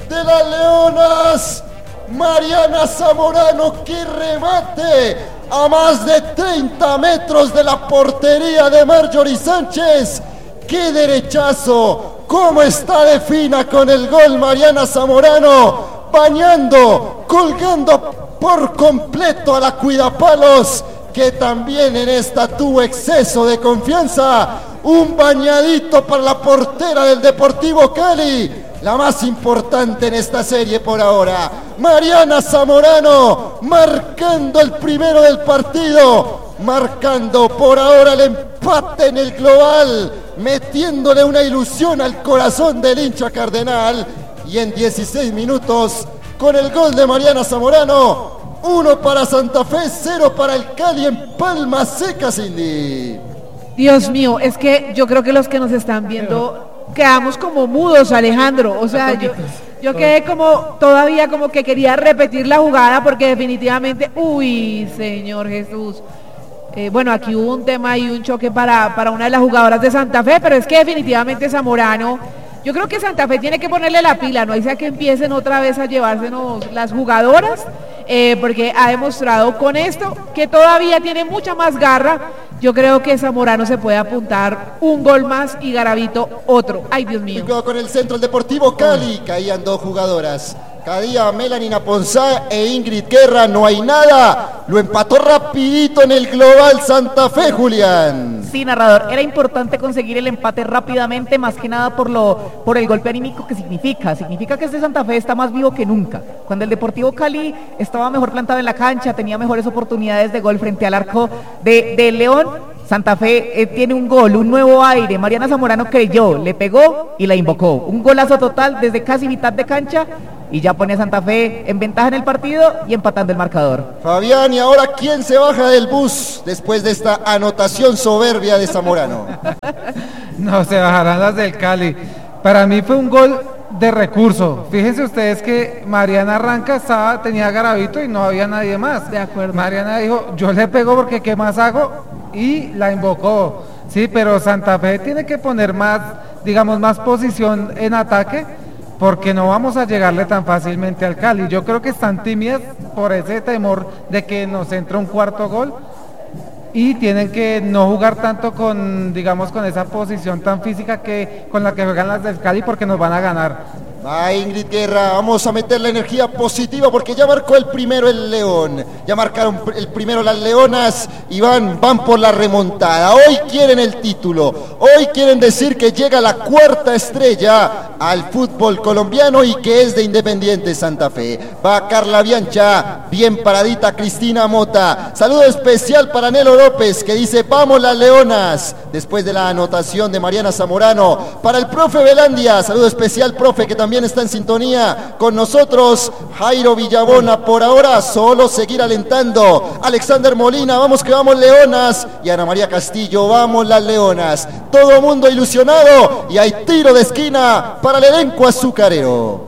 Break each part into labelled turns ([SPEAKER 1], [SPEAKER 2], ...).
[SPEAKER 1] de las Leonas. Mariana Zamorano, que remate a más de 30 metros de la portería de Marjorie Sánchez. ¡Qué derechazo! ¿Cómo está de fina con el gol Mariana Zamorano? Bañando, colgando por completo a la cuidapalos, que también en esta tuvo exceso de confianza. Un bañadito para la portera del Deportivo Cali, la más importante en esta serie por ahora. Mariana Zamorano marcando el primero del partido, marcando por ahora el empate en el global, metiéndole una ilusión al corazón del hincha cardenal. Y en 16 minutos, con el gol de Mariana Zamorano, 1 para Santa Fe, 0 para el Cali en Palma Seca, Cindy.
[SPEAKER 2] Dios mío, es que yo creo que los que nos están viendo quedamos como mudos, Alejandro. O sea, yo quedé como todavía como que quería repetir la jugada porque definitivamente, uy, Señor Jesús. Bueno, aquí hubo un tema y un choque para una de las jugadoras de Santa Fe, pero es que definitivamente Zamorano, yo creo que Santa Fe tiene que ponerle la pila, no hay sea que empiecen otra vez a llevársenos las jugadoras, porque ha demostrado con esto que todavía tiene mucha más garra. Yo creo que Zamorano se puede apuntar un gol más y Garavito otro. Ay, Dios mío.
[SPEAKER 1] Con el centro del Deportivo Cali caían 2 jugadoras. Caía Melanina Ponzá e Ingrid Guerra, no hay nada. Lo empató rapidito en el global Santa Fe, Julián.
[SPEAKER 3] Sí, narrador, era importante conseguir el empate rápidamente, más que nada por el golpe anímico que significa que este Santa Fe está más vivo que nunca. Cuando el Deportivo Cali estaba mejor plantado en la cancha, tenía mejores oportunidades de gol frente al arco de León, Santa Fe tiene un gol, un nuevo aire. Mariana Zamorano creyó, le pegó y la invocó. Un golazo total desde casi mitad de cancha y ya pone a Santa Fe en ventaja en el partido y empatando el marcador.
[SPEAKER 1] Fabián, ¿y ahora quién se baja del bus después de esta anotación soberbia de Zamorano?
[SPEAKER 4] No, se bajarán las del Cali. Para mí fue un gol de recurso. Fíjense ustedes que Mariana arranca, tenía Garavito y no había nadie más.
[SPEAKER 2] De acuerdo.
[SPEAKER 4] Mariana dijo, yo le pego porque ¿qué más hago? Y la invocó. Sí, pero Santa Fe tiene que poner más, digamos, más posición en ataque, porque no vamos a llegarle tan fácilmente al Cali. Yo creo que están tímidas por ese temor de que nos entre un cuarto gol y tienen que no jugar tanto con, digamos, con esa posición tan física con la que juegan las del Cali, porque nos van a ganar.
[SPEAKER 1] Va Ingrid Guerra, vamos a meter la energía positiva porque ya marcó el primero el León, ya marcaron el primero las Leonas y van por la remontada. Hoy quieren el título, hoy quieren decir que llega la 4ª estrella al fútbol colombiano y que es de Independiente Santa Fe. Va Carla Biancha, bien paradita Cristina Mota. Saludo especial para Nelo López que dice vamos las Leonas, después de la anotación de Mariana Zamorano. Para el profe Velandia, saludo especial profe que también está en sintonía con nosotros. Jairo Villabona, por ahora solo seguir alentando. Alexander Molina, vamos que vamos Leonas. Y Ana María Castillo, vamos las Leonas. Todo mundo ilusionado y hay tiro de esquina para el elenco azucarero.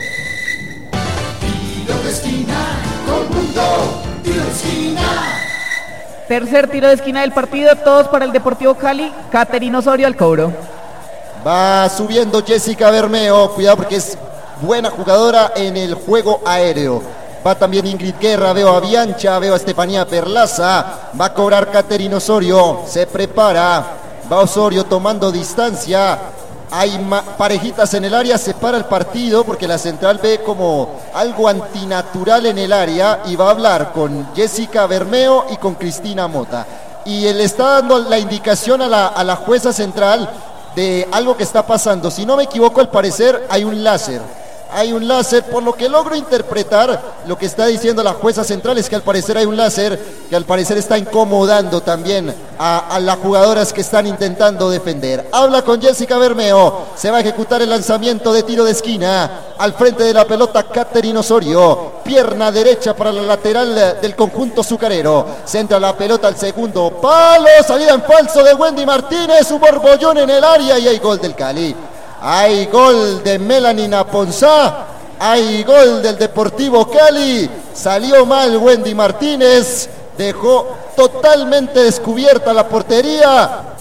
[SPEAKER 5] Tiro de esquina, todo mundo, tiro de esquina.
[SPEAKER 3] Tercer tiro de esquina del partido, todos para el Deportivo Cali. Caterina Osorio al cobro.
[SPEAKER 1] Va subiendo Jessica Bermeo, cuidado porque es buena jugadora en el juego aéreo. Va también Ingrid Guerra, veo a Biancha, veo a Estefanía Perlaza. Va a cobrar Caterina Osorio, se prepara. Va Osorio tomando distancia. Hay parejitas en el área, se para el partido porque la central ve como algo antinatural en el área y va a hablar con Jessica Bermeo y con Cristina Mota. Y le está dando la indicación a la jueza central de algo que está pasando. Si no me equivoco, al parecer hay un láser, por lo que logro interpretar lo que está diciendo la jueza central es que al parecer hay un láser que al parecer está incomodando también a las jugadoras que están intentando defender. Habla con Jessica Bermeo, se va a ejecutar el lanzamiento de tiro de esquina. Al frente de la pelota Caterina Osorio, pierna derecha para la lateral del conjunto azucarero. Centra la pelota al segundo palo, salida en falso de Wendy Martínez, un borbollón en el área y hay gol del Cali. Hay gol de Melanina Ponzá, hay gol del Deportivo Cali. Salió mal Wendy Martínez, dejó totalmente descubierta la portería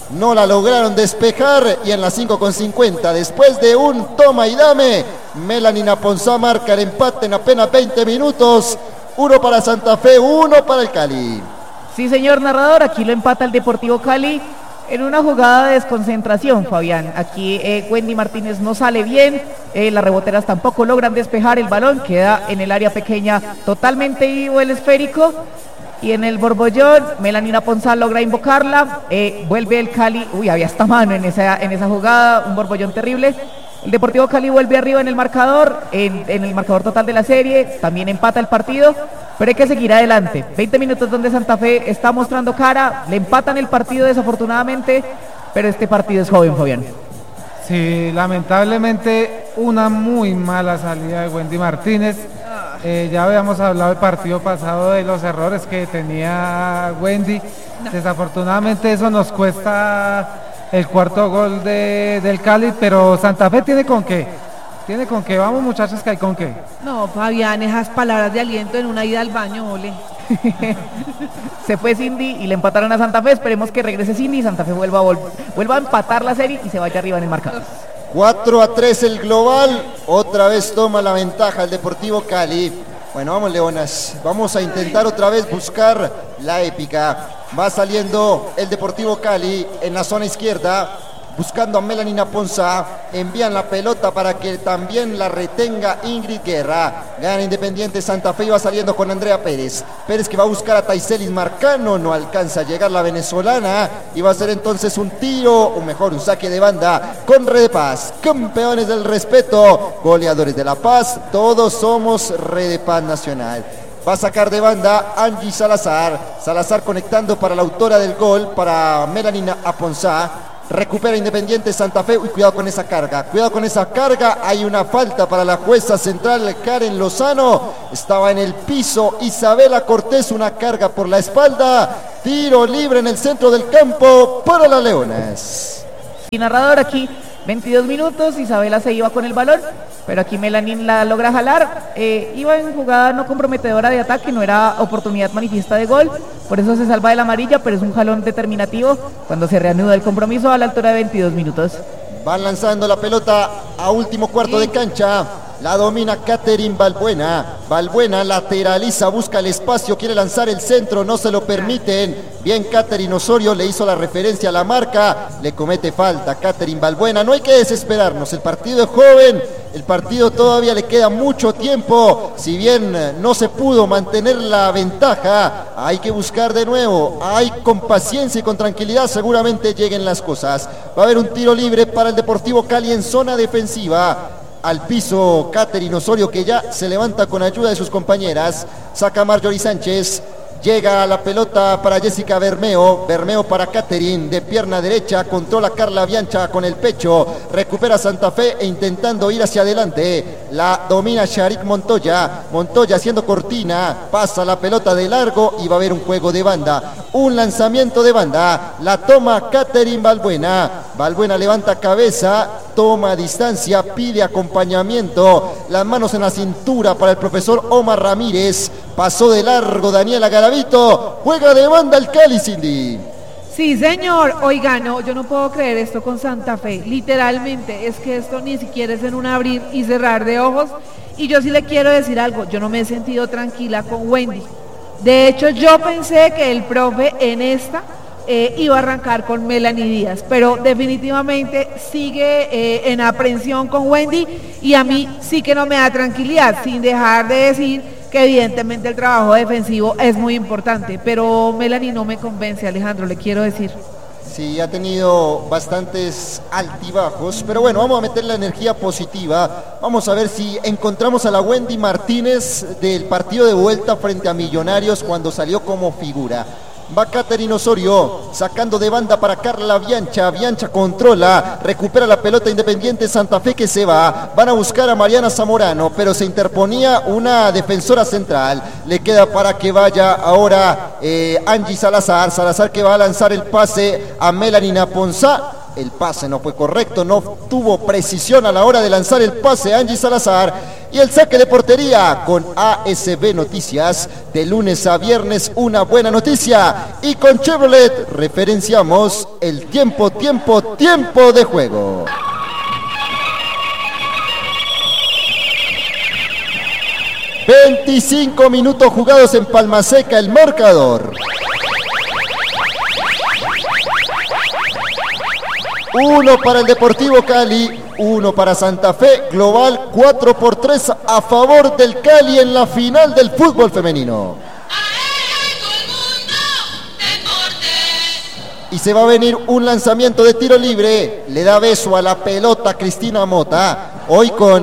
[SPEAKER 1] no la lograron despejar y en la 5:50, después de un toma y dame, Melanina Ponzá marca el empate en apenas 20 minutos, 1 para Santa Fe, 1 para el Cali.
[SPEAKER 3] Sí, señor narrador, aquí lo empata el Deportivo Cali en una jugada de desconcentración, Fabián. Aquí Wendy Martínez no sale bien, las reboteras tampoco logran despejar el balón, queda en el área pequeña totalmente vivo el esférico. Y en el borbollón, Melanina Ponzá logra invocarla, vuelve el Cali, había esta mano en esa jugada, un borbollón terrible. El Deportivo Cali vuelve arriba en el marcador, en el marcador total de la serie, también empata el partido, pero hay que seguir adelante. 20 minutos donde Santa Fe está mostrando cara, le empatan el partido desafortunadamente, pero este partido es joven, Fabián.
[SPEAKER 4] Sí, lamentablemente una muy mala salida de Wendy Martínez. Ya habíamos hablado el partido pasado de los errores que tenía Wendy. Desafortunadamente eso nos cuesta el cuarto gol del Cali, pero Santa Fe tiene con qué. Vamos muchachos, que hay con qué.
[SPEAKER 2] No, Fabián, esas palabras de aliento en una ida al baño, ole.
[SPEAKER 3] Se fue Cindy y le empataron a Santa Fe. Esperemos que regrese Cindy y Santa Fe vuelva a empatar la serie y se vaya arriba en el marcador.
[SPEAKER 1] 4-3 el global, otra vez toma la ventaja el Deportivo Cali. Bueno, vamos leonas, vamos a intentar otra vez buscar la épica. Va saliendo el Deportivo Cali en la zona izquierda, buscando a Melanina Ponzá, envían la pelota para que también la retenga Ingrid Guerra. Gana Independiente Santa Fe y va saliendo con Andrea Pérez. Pérez que va a buscar a Taiselis Marcano, no alcanza a llegar la venezolana y va a ser entonces un tiro, o mejor un saque de banda con Red de Paz. Campeones del respeto, goleadores de La Paz, todos somos Red de Paz Nacional. Va a sacar de banda Angie Salazar conectando para la autora del gol, para Melanina Ponzá. Recupera Independiente Santa Fe. Uy, cuidado con esa carga. Hay una falta para la jueza central Karen Lozano. Estaba en el piso Isabela Cortés. Una carga por la espalda. Tiro libre en el centro del campo para las Leonas.
[SPEAKER 3] Y narrador aquí, 22 minutos. Isabela se iba con el balón, pero aquí Melanin la logra jalar. Iba en jugada no comprometedora de ataque, no era oportunidad manifiesta de gol. Por eso se salva de la amarilla, pero es un jalón determinativo cuando se reanuda el compromiso a la altura de 22 minutos.
[SPEAKER 1] Van lanzando la pelota a último cuarto de cancha. La domina Catherine Balbuena. Balbuena lateraliza, busca el espacio, quiere lanzar el centro, no se lo permiten. Bien, Catherine Osorio le hizo la referencia a la marca. Le comete falta Catherine Balbuena. No hay que desesperarnos, el partido es joven. El partido todavía le queda mucho tiempo. Si bien no se pudo mantener la ventaja, hay que buscar de nuevo. Hay con paciencia y con tranquilidad seguramente lleguen las cosas. Va a haber un tiro libre para el Deportivo Cali en zona defensiva. Al piso Catherine Osorio, que ya se levanta con ayuda de sus compañeras. Saca Marjorie Sánchez. Llega la pelota para Jessica Bermeo. Bermeo para Catherine, de pierna derecha. Controla Carla Biancha con el pecho. Recupera Santa Fe e intentando ir hacia adelante. La domina Sharik Montoya. Montoya haciendo cortina. Pasa la pelota de largo y va a haber un juego de banda. Un lanzamiento de banda. La toma Catherine Balbuena. Balbuena levanta cabeza. Toma distancia. Pide acompañamiento. Las manos en la cintura para el profesor Omar Ramírez. Pasó de largo Daniela Garavito. Juega de banda el Cali, Cindy.
[SPEAKER 2] Sí, señor. Oiga, no, yo no puedo creer esto con Santa Fe. Literalmente, es que esto ni siquiera es en un abrir y cerrar de ojos. Y yo sí le quiero decir algo. Yo no me he sentido tranquila con Wendy. De hecho, yo pensé que el profe en esta iba a arrancar con Melanie Díaz, pero definitivamente sigue en aprensión con Wendy y a mí sí que no me da tranquilidad, sin dejar de decir que evidentemente el trabajo defensivo es muy importante, pero Melanie no me convence, Alejandro, le quiero decir.
[SPEAKER 1] Sí, ha tenido bastantes altibajos, pero bueno, vamos a meter la energía positiva. Vamos a ver si encontramos a la Wendy Martínez del partido de vuelta frente a Millonarios cuando salió como figura. Va Catherine Osorio, sacando de banda para Carla Biancha. Biancha controla, recupera la pelota Independiente Santa Fe que se va. Van a buscar a Mariana Zamorano, pero se interponía una defensora central. Le queda para que vaya ahora Angie Salazar. Salazar que va a lanzar el pase a Melanina Ponzá. El pase no fue correcto, no tuvo precisión a la hora de lanzar el pase Angie Salazar. Y el saque de portería con ASB Noticias, de lunes a viernes una buena noticia. Y con Chevrolet referenciamos el tiempo de juego. ...25 minutos jugados en Palma Seca, el marcador. 1 para el Deportivo Cali, 1 para Santa Fe, global 4-3 a favor del Cali en la final del fútbol femenino. Y se va a venir un lanzamiento de tiro libre, le da beso a la pelota Cristina Mota, hoy con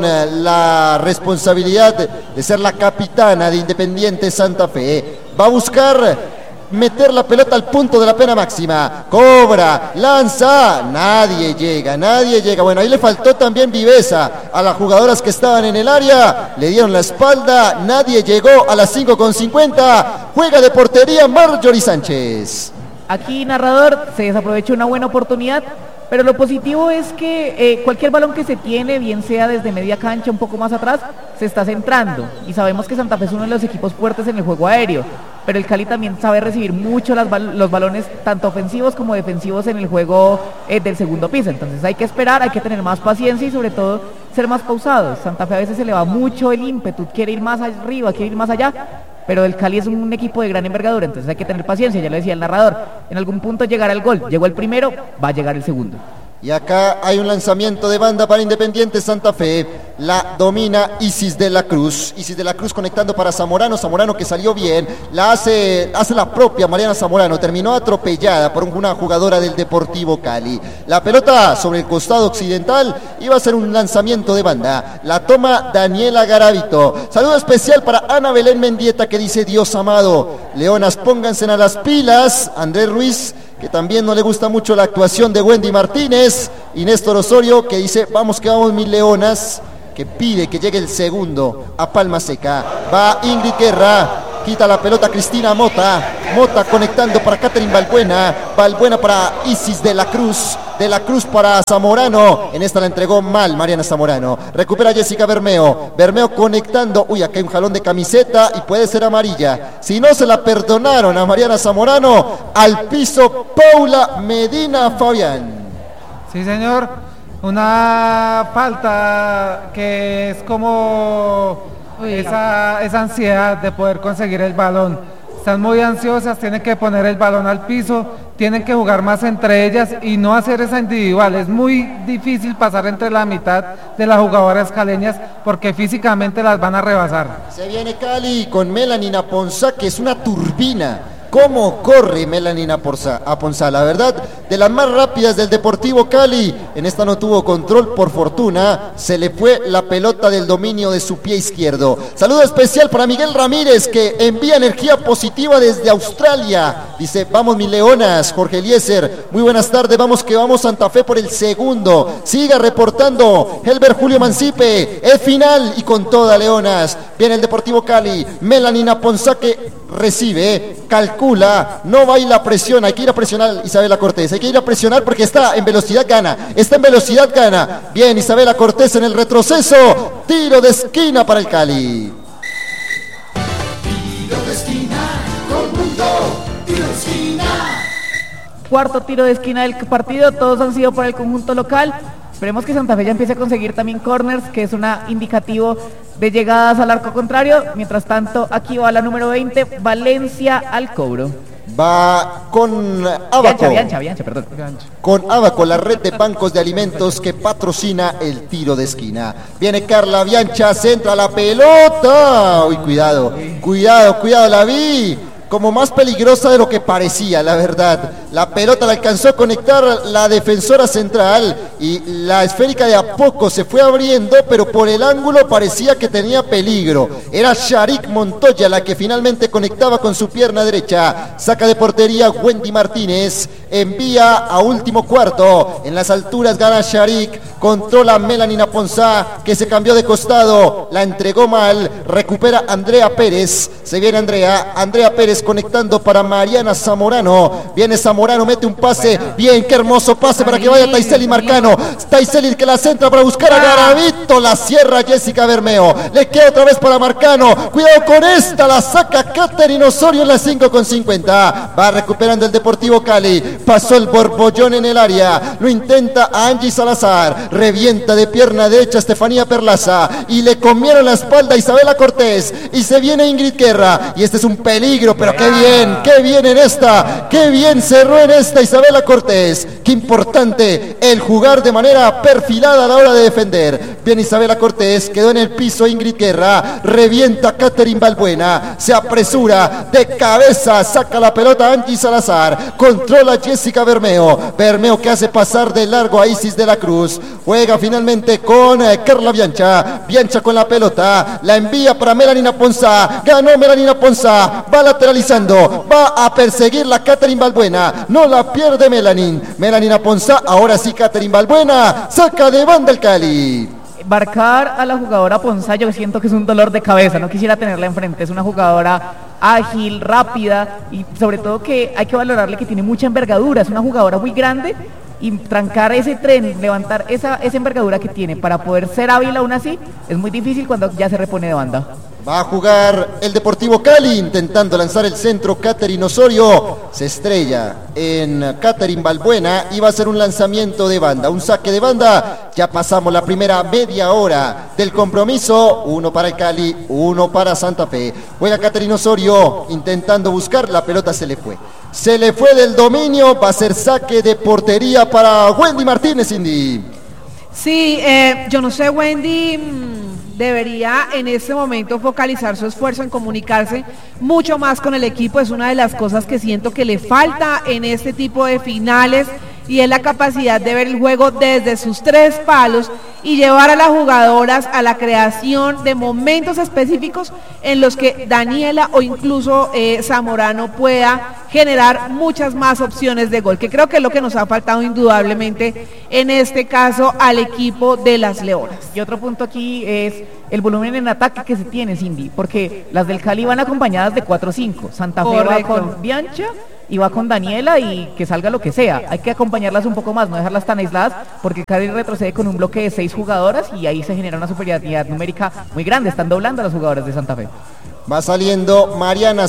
[SPEAKER 1] la responsabilidad de ser la capitana de Independiente Santa Fe. Va a buscar meter la pelota al punto de la pena máxima, cobra, lanza, nadie llega. Bueno, ahí le faltó también viveza a las jugadoras que estaban en el área, le dieron la espalda, nadie llegó a las 5:50, juega de portería Marjorie Sánchez.
[SPEAKER 3] Aquí, narrador, se desaprovechó una buena oportunidad, pero lo positivo es que cualquier balón que se tiene, bien sea desde media cancha, un poco más atrás, se está centrando. Y sabemos que Santa Fe es uno de los equipos fuertes en el juego aéreo, pero el Cali también sabe recibir mucho los balones, tanto ofensivos como defensivos en el juego del segundo piso. Entonces hay que esperar, hay que tener más paciencia y sobre todo ser más pausados. Santa Fe a veces se le va mucho el ímpetu, quiere ir más arriba, quiere ir más allá, pero el Cali es un equipo de gran envergadura, entonces hay que tener paciencia, ya lo decía el narrador. En algún punto llegará el gol, llegó el primero, va a llegar el segundo.
[SPEAKER 1] Y acá hay un lanzamiento de banda para Independiente Santa Fe. La domina Isis de la Cruz. Isis de la Cruz conectando para Zamorano. Zamorano que salió bien. La hace la propia Mariana Zamorano. Terminó atropellada por una jugadora del Deportivo Cali. La pelota sobre el costado occidental. Iba a ser un lanzamiento de banda. La toma Daniela Garavito. Saludo especial para Ana Belén Mendieta que dice: Dios amado, leonas, pónganse a las pilas. Andrés Ruiz, que también no le gusta mucho la actuación de Wendy Martínez, y Néstor Osorio, que dice: vamos que vamos mis leonas, que pide que llegue el segundo a Palma Seca. Va Ingrid Guerra, quita la pelota Cristina Mota conectando para Catherine Balbuena para Isis de la Cruz para Zamorano, en esta la entregó mal Mariana Zamorano, recupera Jessica Bermeo conectando, acá hay un jalón de camiseta y puede ser amarilla, si no se la perdonaron a Mariana Zamorano, al piso Paula Medina Fabián.
[SPEAKER 4] Sí, señor, una falta que es como esa ansiedad de poder conseguir el balón. Están muy ansiosas, tienen que poner el balón al piso, tienen que jugar más entre ellas y no hacer esa individual. Es muy difícil pasar entre la mitad de las jugadoras caleñas porque físicamente las van a rebasar.
[SPEAKER 1] Se viene Cali con Melanina Ponzá, que es una turbina. ¿Cómo corre Melanina Ponzá? La verdad, de las más rápidas del Deportivo Cali. En esta no tuvo control, por fortuna. Se le fue la pelota del dominio de su pie izquierdo. Saludo especial para Miguel Ramírez, que envía energía positiva desde Australia. Dice: vamos mis leonas. Jorge Eliezer, muy buenas tardes. Vamos que vamos Santa Fe por el segundo. Siga reportando Helber Julio Mancipe. Es final y con toda, leonas. Viene el Deportivo Cali. Melanina Ponzá que recibe, calcula, no va a ir la presión, hay que ir a presionar Isabela Cortés, hay que ir a presionar porque está en velocidad gana. Bien, Isabela Cortés en el retroceso, tiro de esquina para el Cali.
[SPEAKER 5] Tiro de esquina, conjunto, tiro de esquina.
[SPEAKER 3] Cuarto tiro de esquina del partido, todos han sido para el conjunto local. Esperemos que Santa Fe ya empiece a conseguir también corners, que es un indicativo de llegadas al arco contrario. Mientras tanto, aquí va la número 20, Valencia al cobro.
[SPEAKER 1] Va con Abaco.
[SPEAKER 3] Biancha, perdón.
[SPEAKER 1] Con Abaco, la red de bancos de alimentos que patrocina el tiro de esquina. Viene Carla Biancha, centra la pelota. Uy, cuidado, la vi como más peligrosa de lo que parecía, la verdad. La pelota la alcanzó a conectar la defensora central y la esférica de a poco se fue abriendo, pero por el ángulo parecía que tenía peligro. Era Sharik Montoya la que finalmente conectaba con su pierna derecha. Saca de portería Wendy Martínez. envía a último cuarto. En las alturas gana Sharik, controla Melanina Ponzá, que se cambió de costado, la entregó mal, recupera Andrea Pérez, se viene Andrea Pérez conectando para Mariana Zamorano, viene Zamorano, mete un pase, bien, qué hermoso pase para que vaya Taiseli Marcano, Taiseli que la centra para buscar a Garavito, la cierra Jessica Bermeo, le queda otra vez para Marcano, cuidado con esta, la saca Katherine Osorio en la 5:50, va recuperando el Deportivo Cali, pasó el borbollón en el área, lo intenta a Angie Salazar, revienta de pierna derecha Estefanía Perlaza y le comieron la espalda a Isabela Cortés y se viene Ingrid Guerra y este es un peligro, pero qué bien en esta, qué bien cerró en esta Isabela Cortés, qué importante el jugar de manera perfilada a la hora de defender. Bien Isabela Cortés, quedó en el piso Ingrid Guerra, revienta Katherine Balbuena, se apresura de cabeza, saca la pelota Angie Salazar, controla Jessica Bermeo que hace pasar de largo a Isis de la Cruz, juega finalmente con Carla Biancha con la pelota, la envía para Melanina Ponzá, ganó Melanina Ponzá, va lateralizando, va a perseguir la Katherine Balbuena, no la pierde Melanina Ponzá, ahora sí Katherine Balbuena, saca de banda el Cali.
[SPEAKER 3] Marcar a la jugadora Ponzá yo siento que es un dolor de cabeza, no quisiera tenerla enfrente, es una jugadora ágil, rápida y sobre todo que hay que valorarle que tiene mucha envergadura, es una jugadora muy grande y trancar ese tren, levantar esa envergadura que tiene para poder ser hábil aún así, es muy difícil cuando ya se repone de banda.
[SPEAKER 1] Va a jugar el Deportivo Cali, intentando lanzar el centro Katherine Osorio, se estrella en Katherine Balbuena y va a ser un lanzamiento de banda, un saque de banda. Ya pasamos la primera media hora del compromiso, uno para el Cali, uno para Santa Fe. Juega Katherine Osorio, intentando buscar, la pelota se le fue del dominio, va a ser saque de portería para Wendy Martínez, Cindy.
[SPEAKER 2] Sí, yo no sé, Wendy debería en este momento focalizar su esfuerzo en comunicarse mucho más con el equipo, es una de las cosas que siento que le falta en este tipo de finales y es la capacidad de ver el juego desde sus tres palos y llevar a las jugadoras a la creación de momentos específicos en los que Daniela o incluso Zamorano pueda generar muchas más opciones de gol, que creo que es lo que nos ha faltado indudablemente en este caso al equipo de las Leonas.
[SPEAKER 3] Y otro punto aquí es el volumen en ataque que se tiene, Cindy, porque las del Cali van acompañadas de 4-5, Santa Fe va con Biancha y va con Daniela y que salga lo que sea, hay que acompañarlas un poco más, no dejarlas tan aisladas porque Cali retrocede con un bloque de 6 jugadoras y ahí se genera una superioridad numérica muy grande, están doblando a las jugadoras de Santa Fe.
[SPEAKER 1] Va saliendo Mariana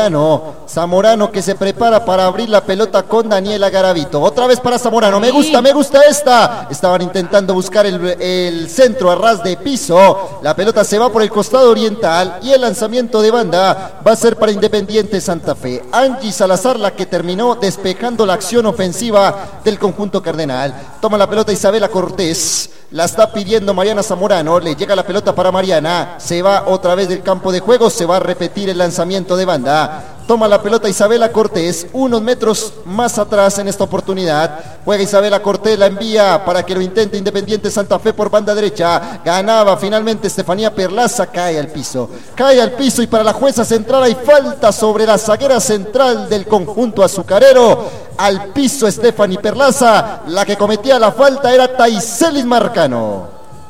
[SPEAKER 1] Zamorano que se prepara para abrir la pelota con Daniela Garavito. Otra vez para Zamorano, me gusta esta. Estaban intentando buscar el centro a ras de piso. La pelota se va por el costado oriental y el lanzamiento de banda va a ser para Independiente Santa Fe. Angie Salazar la que terminó despejando la acción ofensiva del conjunto cardenal. Toma la pelota Isabela Cortés. La está pidiendo Mariana Zamorano, le llega la pelota para Mariana, se va otra vez del campo de juego, se va a repetir el lanzamiento de banda. Toma la pelota Isabela Cortés, unos metros más atrás en esta oportunidad. Juega Isabela Cortés, la envía para que lo intente Independiente Santa Fe por banda derecha. Ganaba finalmente Estefanía Perlaza, cae al piso y para la jueza central hay falta sobre la zaguera central del conjunto azucarero. Al piso Estefanía Perlaza, la que cometía la falta era Taiselis Marcano.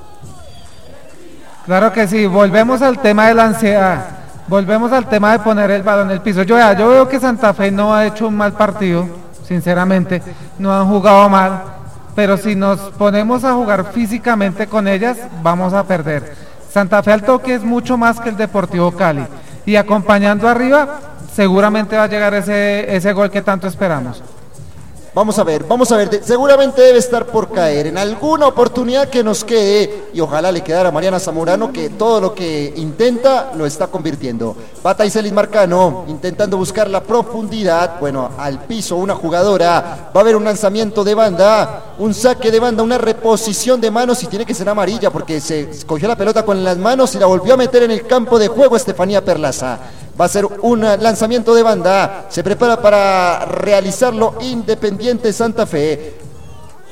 [SPEAKER 4] Claro que sí, volvemos al tema de la ansiedad. Volvemos al tema de poner el balón en el piso. Yo veo que Santa Fe no ha hecho un mal partido, sinceramente, no han jugado mal, pero si nos ponemos a jugar físicamente con ellas, vamos a perder. Santa Fe al toque es mucho más que el Deportivo Cali, y acompañando arriba, seguramente va a llegar ese gol que tanto esperamos.
[SPEAKER 1] Vamos a ver, seguramente debe estar por caer en alguna oportunidad que nos quede y ojalá le quedara a Mariana Zamorano que todo lo que intenta lo está convirtiendo. Va Taiselis Marcano intentando buscar la profundidad, bueno, al piso una jugadora, va a haber un lanzamiento de banda, un saque de banda, una reposición de manos y tiene que ser amarilla porque se cogió la pelota con las manos y la volvió a meter en el campo de juego Estefanía Perlaza. Va a ser un lanzamiento de banda, se prepara para realizarlo Independiente Santa Fe.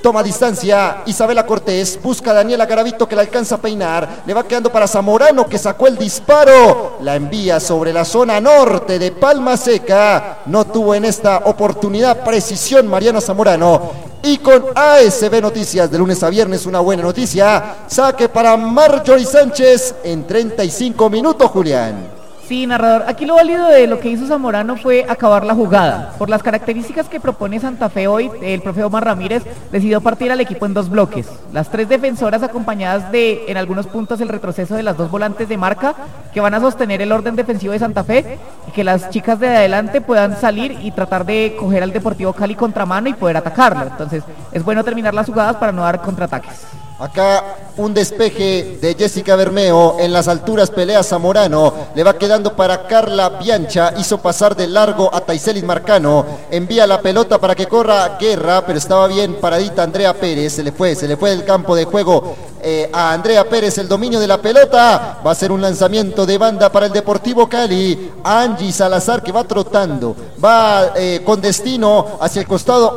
[SPEAKER 1] Toma distancia Isabela Cortés, busca a Daniela Garavito que la alcanza a peinar, le va quedando para Zamorano que sacó el disparo, la envía sobre la zona norte de Palma Seca, no tuvo en esta oportunidad precisión Mariana Zamorano. Y con ASB Noticias de lunes a viernes una buena noticia, saque para Marjorie Sánchez en 35 minutos, Julián.
[SPEAKER 3] Sí, narrador, aquí lo válido de lo que hizo Zamorano fue acabar la jugada. Por las características que propone Santa Fe hoy, el profe Omar Ramírez decidió partir al equipo en 2 bloques. Las 3 defensoras acompañadas de, en algunos puntos, el retroceso de las 2 volantes de marca que van a sostener el orden defensivo de Santa Fe y que las chicas de adelante puedan salir y tratar de coger al Deportivo Cali contramano y poder atacarlo. Entonces, es bueno terminar las jugadas para no dar contraataques.
[SPEAKER 1] Acá un despeje de Jessica Bermeo, en las alturas pelea Zamorano, le va quedando para Carla Biancha, hizo pasar de largo a Taiselis Marcano, envía la pelota para que corra Guerra, pero estaba bien paradita Andrea Pérez, se le fue del campo de juego a Andrea Pérez el dominio de la pelota, va a ser un lanzamiento de banda para el Deportivo Cali, Angie Salazar que va trotando, va con destino hacia el costado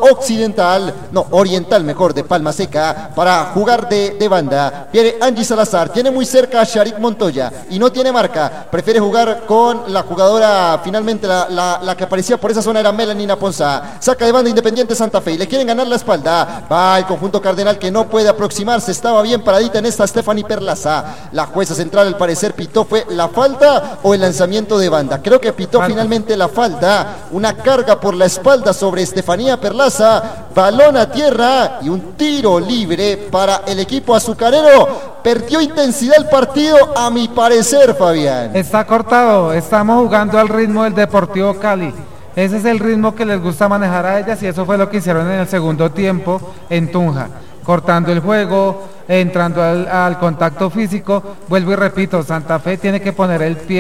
[SPEAKER 1] oriental mejor, de Palma Seca, para jugar de banda. Viene Angie Salazar, tiene muy cerca a Sharik Montoya y no tiene marca, prefiere jugar con la jugadora, finalmente la que aparecía por esa zona era Melanina Ponzá, saca de banda Independiente Santa Fe y le quieren ganar la espalda, va el conjunto cardenal que no puede aproximarse, estaba bien paradita en esta Stephanie Perlaza, la jueza central al parecer pitó fue la falta o el lanzamiento de banda, creo que pitó finalmente la falta, una carga por la espalda sobre Estefanía Perlaza, balón a tierra y un tiro libre para el equipo azucarero. Perdió intensidad el partido, a mi parecer, Fabián.
[SPEAKER 4] Está cortado, estamos jugando al ritmo del Deportivo Cali. Ese es el ritmo que les gusta manejar a ellas y eso fue lo que hicieron en el segundo tiempo en Tunja. Cortando el juego, entrando al contacto físico. Vuelvo y repito, Santa Fe tiene que poner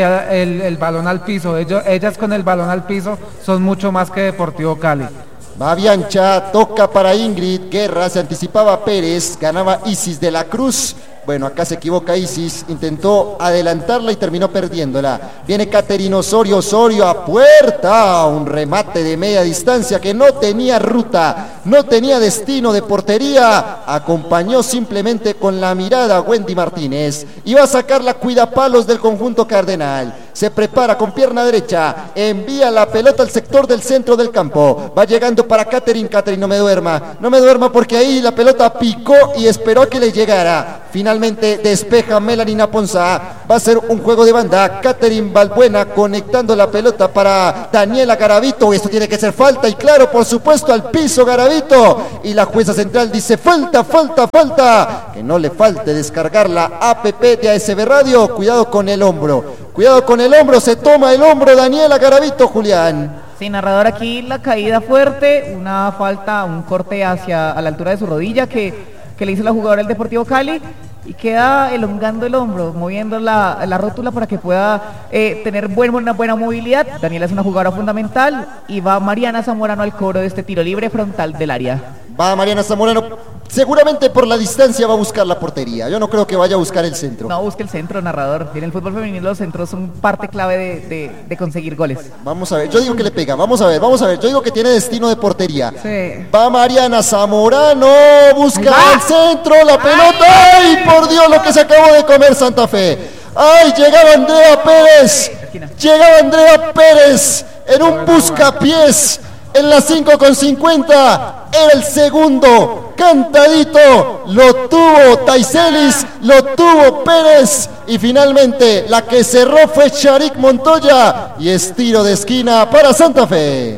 [SPEAKER 4] el balón al piso. Ellas con el balón al piso son mucho más que Deportivo Cali.
[SPEAKER 1] Va Biancha, toca para Ingrid Guerra, se anticipaba Pérez, ganaba Isis de la Cruz. Bueno, acá se equivoca Isis, intentó adelantarla y terminó perdiéndola. Viene Caterina Osorio a puerta, un remate de media distancia que no tenía ruta, no tenía destino de portería, acompañó simplemente con la mirada a Wendy Martínez. Y va a sacar la cuidapalos del conjunto cardenal. Se prepara con pierna derecha, envía la pelota al sector del centro del campo. Va llegando para Caterine, no me duerma porque ahí la pelota picó y esperó a que le llegara. Finalmente despeja Melanina Ponzá, va a ser un juego de banda, Caterine Balbuena conectando la pelota para Daniela Garavito, esto tiene que ser falta y claro, por supuesto al piso Garavito y la jueza central dice falta, que no le falte descargar la APP de ASB Radio, cuidado con el hombro, se toma el hombro Daniela Garavito, Julián.
[SPEAKER 3] Sí, narrador, aquí la caída fuerte, una falta, un corte a la altura de su rodilla que le hizo la jugadora del Deportivo Cali y queda elongando el hombro, moviendo la rótula para que pueda tener una buena movilidad. Daniela es una jugadora fundamental y va Mariana Zamorano al cobro de este tiro libre frontal del área.
[SPEAKER 1] Va Mariana Zamorano, seguramente por la distancia va a buscar la portería, yo no creo que vaya a buscar el centro.
[SPEAKER 3] No, busque el centro, narrador. En el fútbol femenino los centros son parte clave de conseguir goles. Vamos a ver,
[SPEAKER 1] yo digo que le pega, vamos a ver, yo digo que tiene destino de portería.
[SPEAKER 3] Sí.
[SPEAKER 1] Va Mariana Zamorano, busca el centro, la pelota, ¡ay, por Dios lo que se acabó de comer Santa Fe! ¡Ay, llegaba Andrea Pérez en un buscapiés! En la 5:50 era el segundo, cantadito, lo tuvo Taiselis, lo tuvo Pérez y finalmente la que cerró fue Sharik Montoya y es tiro de esquina para Santa Fe.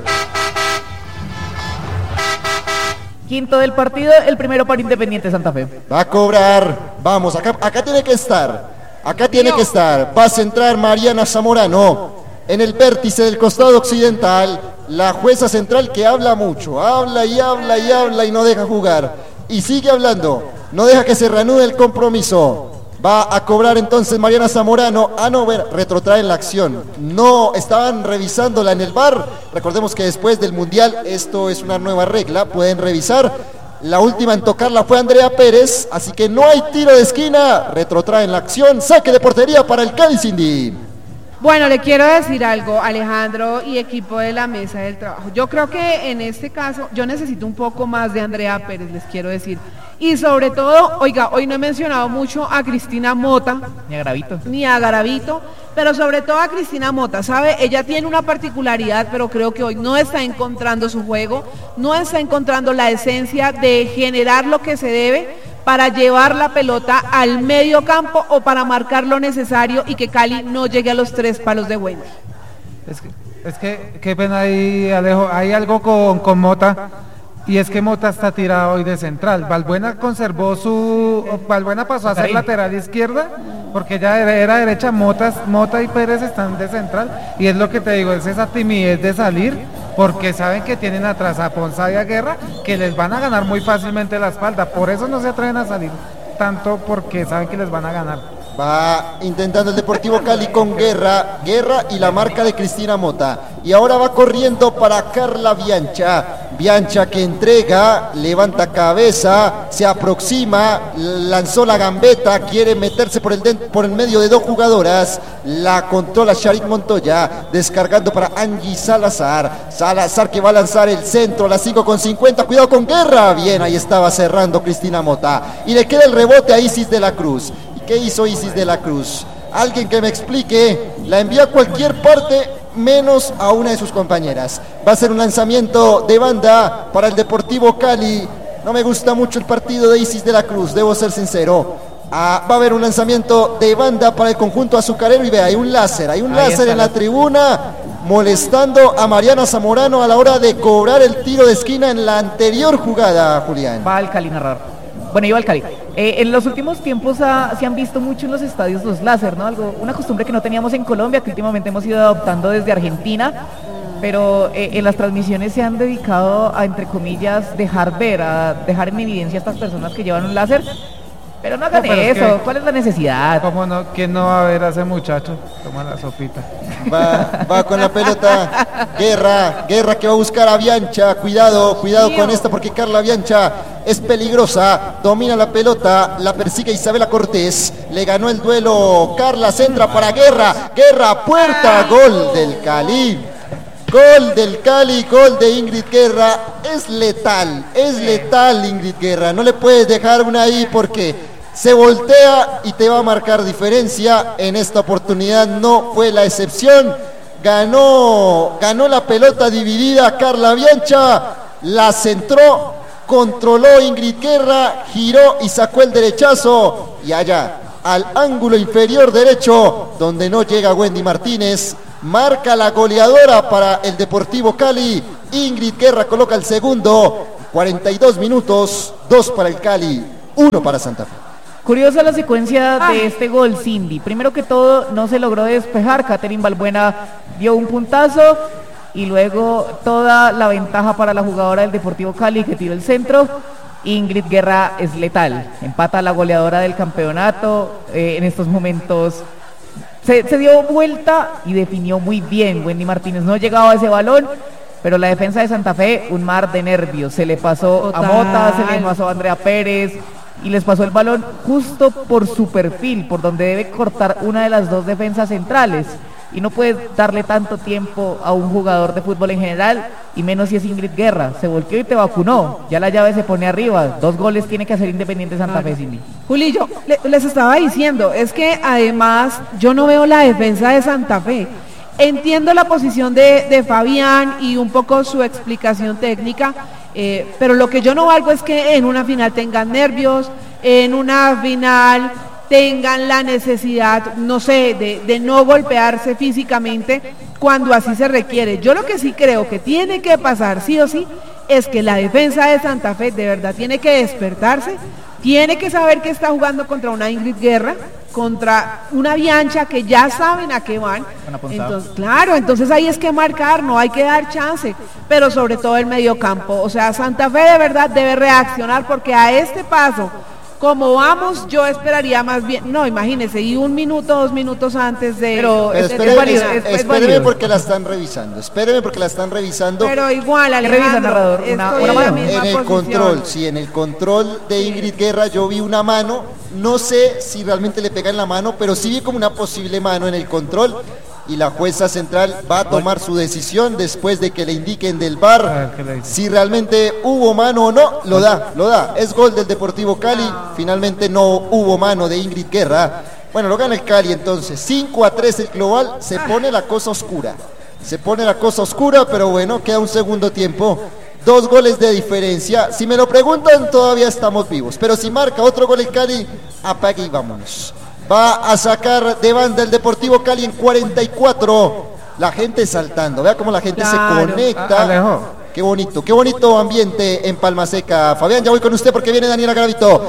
[SPEAKER 3] Quinto del partido, el primero para Independiente Santa Fe.
[SPEAKER 1] Va a cobrar, vamos, acá tiene que estar, va a centrar Mariana Zamorano. En el vértice del costado occidental, la jueza central que habla mucho, habla y no deja jugar. Y sigue hablando, no deja que se reanude el compromiso. Va a cobrar entonces Mariana Zamorano. Retrotrae en la acción. No, estaban revisándola en el VAR. Recordemos que después del Mundial, esto es una nueva regla, pueden revisar. La última en tocarla fue Andrea Pérez, así que no hay tiro de esquina. Retrotrae en la acción, saque de portería para el Cali Cindy.
[SPEAKER 2] Bueno, le quiero decir algo, Alejandro y equipo de la mesa del trabajo. Yo creo que en este caso yo necesito un poco más de Andrea Pérez, les quiero decir. Y sobre todo, oiga, hoy no he mencionado mucho a Cristina Mota. Ni a Garavito. Pero sobre todo a Cristina Mota, ¿sabe? Ella tiene una particularidad, pero creo que hoy no está encontrando su juego, no está encontrando la esencia de generar lo que se debe para llevar la pelota al medio campo o para marcar lo necesario y que Cali no llegue a los 3 palos de Wendy.
[SPEAKER 4] Es que qué pena ahí, Alejo, hay algo con Mota, y es que Mota está tirado hoy de central. Valbuena pasó a ser lateral izquierda, porque ya era derecha. Mota y Pérez están de central, y es lo que te digo, es esa timidez de salir, porque saben que tienen atrás a Ponzá y a Guerra, que les van a ganar muy fácilmente la espalda, por eso no se atreven a salir tanto, porque saben que les van a ganar.
[SPEAKER 1] Va intentando el Deportivo Cali con Guerra y la marca de Cristina Mota. Y ahora va corriendo para Carla Biancha que entrega, levanta cabeza, se aproxima, lanzó la gambeta, quiere meterse por el medio de dos jugadoras. La controla Sharik Montoya, descargando para Angie Salazar. Salazar que va a lanzar el centro, la 5:50, cuidado con Guerra. Bien, ahí estaba cerrando Cristina Mota. Y le queda el rebote a Isis de la Cruz. ¿Qué hizo Isis de la Cruz? Alguien que me explique. La envía a cualquier parte menos a una de sus compañeras. Va a ser un lanzamiento de banda para el Deportivo Cali. No me gusta mucho el partido de Isis de la Cruz, debo ser sincero. Va a haber un lanzamiento de banda para el conjunto azucarero y vea, hay un láser en la tribuna molestando a Mariana Zamorano a la hora de cobrar el tiro de esquina en la anterior jugada, Julián.
[SPEAKER 3] Va al Cali narrar. Bueno, iba al Cali. En los últimos tiempos se han visto mucho en los estadios los láser, ¿no? Una costumbre que no teníamos en Colombia, que últimamente hemos ido adoptando desde Argentina, pero en las transmisiones se han dedicado a, entre comillas, dejar en evidencia a estas personas que llevan un láser. Pero no hagan eso, ¿cuál es la necesidad?
[SPEAKER 4] ¿Cómo no? ¿Quién no va a ver a ese muchacho? Toma la sopita.
[SPEAKER 1] Va con la pelota Guerra que va a buscar a Biancha. Cuidado con esta porque Carla Biancha es peligrosa. Domina la pelota, la persigue Isabela Cortés. Le ganó el duelo Carla, centra para Guerra, puerta, gol del Cali. Gol del Cali, gol de Ingrid Guerra. Es letal Ingrid Guerra. No le puedes dejar una ahí porque se voltea y te va a marcar diferencia. En esta oportunidad no fue la excepción. Ganó la pelota dividida Carla Biancha, la centró, controló Ingrid Guerra, giró y sacó el derechazo. Y allá, al ángulo inferior derecho, donde no llega Wendy Martínez, marca la goleadora para el Deportivo Cali. Ingrid Guerra coloca el segundo. 42 minutos, 2 para el Cali, 1 para Santa Fe.
[SPEAKER 3] Curiosa la secuencia de este gol, Cindy. Primero que todo, no se logró despejar. Catherine Balbuena dio un puntazo y luego toda la ventaja para la jugadora del Deportivo Cali que tiró el centro. Ingrid Guerra es letal. Empata a la goleadora del campeonato. En estos momentos se dio vuelta y definió muy bien. Wendy Martínez no llegaba a ese balón, pero la defensa de Santa Fe, un mar de nervios. Se le pasó a Mota, se le pasó a Andrea Pérez y les pasó el balón justo por su perfil, por donde debe cortar una de las dos defensas centrales. Y no puedes darle tanto tiempo a un jugador de fútbol en general, y menos si es Ingrid Guerra. Se volteó y te vacunó. Ya la llave se pone arriba. 2 goles tiene que hacer Independiente Santa Fe, Cindy.
[SPEAKER 2] Juli, yo les estaba diciendo, es que además yo no veo la defensa de Santa Fe. Entiendo la posición de Fabián y un poco su explicación técnica, pero lo que yo no valgo es que en una final tengan nervios, en una final tengan la necesidad, no sé, de no golpearse físicamente cuando así se requiere. Yo lo que sí creo que tiene que pasar sí o sí es que la defensa de Santa Fe de verdad tiene que despertarse, tiene que saber que está jugando contra una Ingrid Guerra, contra una Biancha que ya saben a qué van. Entonces, claro, entonces ahí es que marcar, no hay que dar chance, pero sobre todo el mediocampo. O sea, Santa Fe de verdad debe reaccionar porque a este paso, como vamos, yo esperaría más bien, no, imagínese, y 1 minuto, 2 minutos antes de...
[SPEAKER 1] Pero espéreme porque la están revisando,
[SPEAKER 2] Pero igual, Alejandro,
[SPEAKER 1] en el control, sí, en el control de Ingrid Guerra yo vi una mano, no sé si realmente le pega en la mano, pero sí vi como una posible mano en el control. y la jueza central va a tomar su decisión después de que le indiquen del VAR si realmente hubo mano o no. Lo da, es gol del Deportivo Cali. Finalmente no hubo mano de Ingrid Guerra. Bueno, lo gana el Cali entonces, 5-3 el global. Se pone la cosa oscura, pero bueno, queda un segundo tiempo. 2 goles de diferencia. Si me lo preguntan, todavía estamos vivos. Pero si marca otro gol el Cali, apague y vámonos. Va a sacar de banda el Deportivo Cali en 44. La gente saltando. Vea cómo la gente se conecta.
[SPEAKER 4] Alejo.
[SPEAKER 1] Qué bonito ambiente en Palma Seca. Fabián, ya voy con usted porque viene Daniela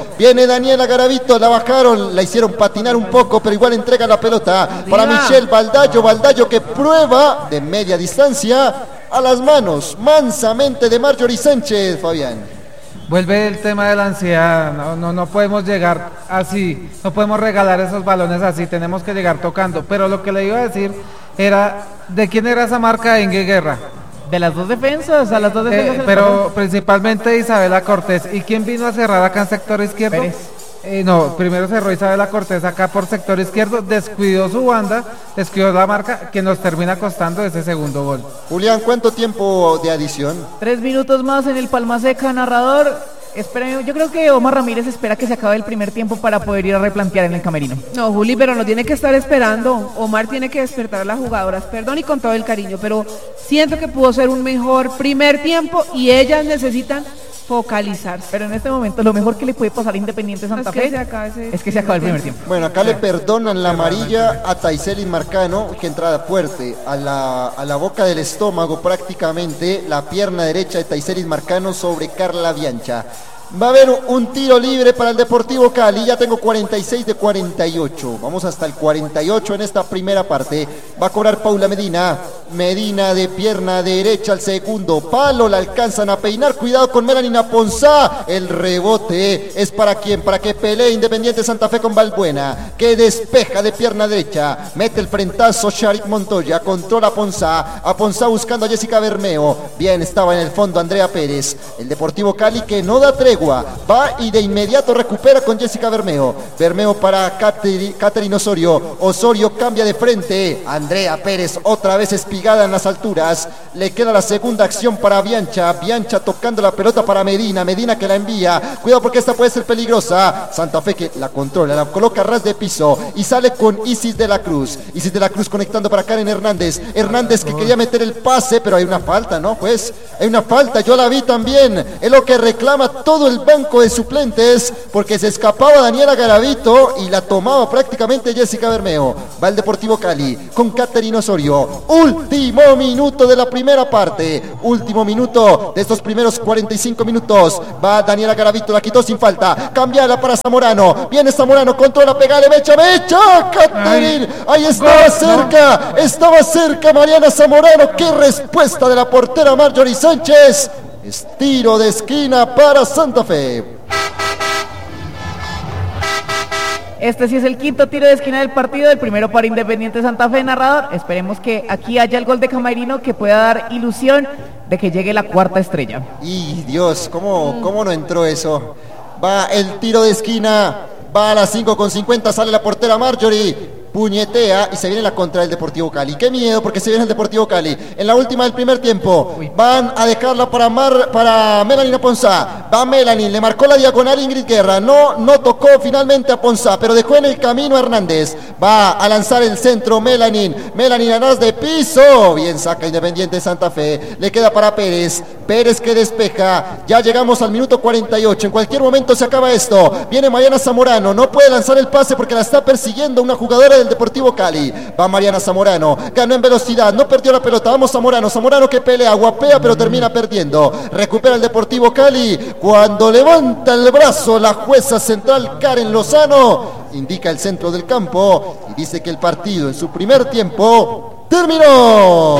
[SPEAKER 1] Garavito. La bajaron, la hicieron patinar un poco, pero igual entrega la pelota para Michelle Baldayo que prueba de media distancia a las manos mansamente de Marjorie Sánchez. Fabián,
[SPEAKER 4] vuelve el tema de la ansiedad. No podemos llegar así, no podemos regalar esos balones así, tenemos que llegar tocando. Pero lo que le iba a decir era, ¿de quién era esa marca de Ingrid Guerra?
[SPEAKER 3] De las dos defensas, a las dos defensas.
[SPEAKER 4] Pero principalmente Isabela Cortés. ¿Y quién vino a cerrar acá en sector izquierdo?
[SPEAKER 3] Pérez.
[SPEAKER 4] No, primero cerró Isabela Cortés acá por sector izquierdo, descuidó su banda, descuidó la marca, que nos termina costando ese segundo gol.
[SPEAKER 1] Julián, ¿cuánto tiempo de adición?
[SPEAKER 3] 3 minutos más en el Palma Seca, narrador. Yo creo que Omar Ramírez espera que se acabe el primer tiempo para poder ir a replantear en el camerino.
[SPEAKER 2] No, Juli, pero no tiene que estar esperando. Omar tiene que despertar a las jugadoras, perdón y con todo el cariño, pero siento que pudo ser un mejor primer tiempo y ellas necesitan focalizarse.
[SPEAKER 3] Pero en este momento lo mejor que le puede pasar a Independiente Santa Fe es que se acabe el primer tiempo.
[SPEAKER 1] Bueno, acá le perdonan la amarilla a Taiselis Marcano, que entrada fuerte a la boca del estómago prácticamente, la pierna derecha de Taiselis Marcano sobre Carla Biancha. Va a haber un tiro libre para el Deportivo Cali. Ya tengo 46 de 48. Vamos hasta el 48 en esta primera parte. Va a cobrar Paula Medina. Medina de pierna derecha al segundo palo. La alcanzan a peinar. Cuidado con Melanina Ponzá. El rebote es para quién. Para que pelee Independiente Santa Fe con Balbuena, que despeja de pierna derecha. Mete el frentazo Sharik Montoya. Controla a Ponzá buscando a Jessica Bermeo. Bien, estaba en el fondo Andrea Pérez. El Deportivo Cali que no da tregua. Va y de inmediato recupera con Jessica Bermeo. Bermeo para Catherine Osorio. Osorio cambia de frente. Andrea Pérez otra vez espigada en las alturas. Le queda la segunda acción para Biancha. Biancha tocando la pelota para Medina. Medina que la envía. Cuidado porque esta puede ser peligrosa. Santa Fe que la controla, la coloca a ras de piso y sale con Isis de la Cruz. Isis de la Cruz conectando para Karen Hernández. Hernández que quería meter el pase, pero hay una falta, ¿no? Pues hay una falta, yo la vi también. Es lo que reclama todo el banco de suplentes, porque se escapaba Daniela Garavito y la tomaba prácticamente Jessica Bermeo. Va el Deportivo Cali con Catherine Osorio. Último minuto de la primera parte, último minuto de estos primeros 45 minutos. Va Daniela Garavito, la quitó sin falta, cambiala para Zamorano. Viene Zamorano, controla, pegale, mecha. Catherine, ahí estaba cerca Mariana Zamorano. Qué respuesta de la portera Marjorie Sánchez. Es tiro de esquina para Santa Fe.
[SPEAKER 3] Este sí es el quinto tiro de esquina del partido, el primero para Independiente Santa Fe, narrador. Esperemos que aquí haya el gol de Camarino que pueda dar ilusión de que llegue la cuarta estrella.
[SPEAKER 1] Y Dios, ¿cómo no entró eso? Va el tiro de esquina, va a las 5:50, sale la portera Marjorie. Puñetea y se viene la contra del Deportivo Cali. Qué miedo porque se viene el Deportivo Cali. En la última del primer tiempo van a dejarla para Melanina Ponzá. Va Melanie, le marcó la diagonal Ingrid Guerra. No tocó finalmente a Ponzá, pero dejó en el camino a Hernández. Va a lanzar el centro Melanie a ras de piso. Bien saca Independiente Santa Fe. Le queda para Pérez. Pérez que despeja. Ya llegamos al minuto 48. En cualquier momento se acaba esto. Viene Mariana Zamorano. No puede lanzar el pase porque la está persiguiendo una jugadora del Deportivo Cali. Va Mariana Zamorano, ganó en velocidad, no perdió la pelota. Vamos Zamorano que pelea, guapea, pero termina perdiendo. Recupera el Deportivo Cali cuando levanta el brazo la jueza central Karen Lozano, indica el centro del campo y dice que el partido en su primer tiempo terminó.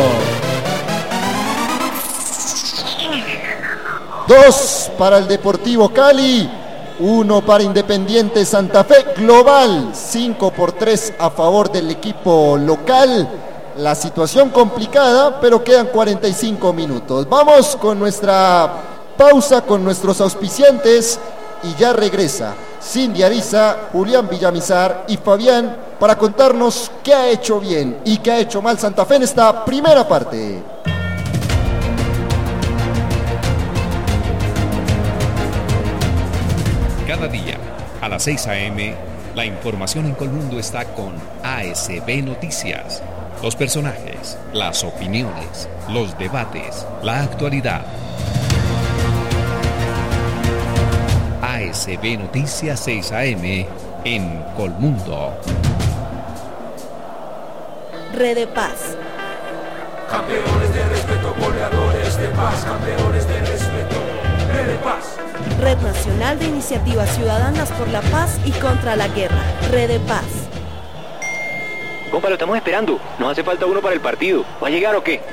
[SPEAKER 1] 2 para el Deportivo Cali, 1 para Independiente Santa Fe. Global 5-3 a favor del equipo local. La situación complicada, pero quedan 45 minutos. Vamos con nuestra pausa, con nuestros auspiciantes y ya regresa Cindy Ariza, Julián Villamizar y Fabián para contarnos qué ha hecho bien y qué ha hecho mal Santa Fe en esta primera parte.
[SPEAKER 6] Cada día, a las 6 a.m., la información en Colmundo está con ASB Noticias. Los personajes, las opiniones, los debates, la actualidad. ASB Noticias 6 a.m. en Colmundo.
[SPEAKER 7] Red de Paz.
[SPEAKER 5] Campeones de respeto, goleadores de paz, campeones de respeto, Red de Paz.
[SPEAKER 7] Red Nacional de Iniciativas Ciudadanas por la Paz y contra la Guerra. Red de Paz.
[SPEAKER 8] Compa, lo estamos esperando. Nos hace falta uno para el partido. ¿Va a llegar o qué?